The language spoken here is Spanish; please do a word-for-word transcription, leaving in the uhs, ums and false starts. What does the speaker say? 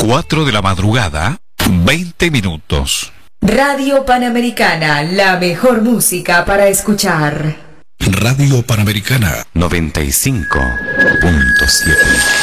cuatro de la madrugada, veinte minutos. Radio Panamericana, la mejor música para escuchar. Radio Panamericana noventa y cinco punto siete.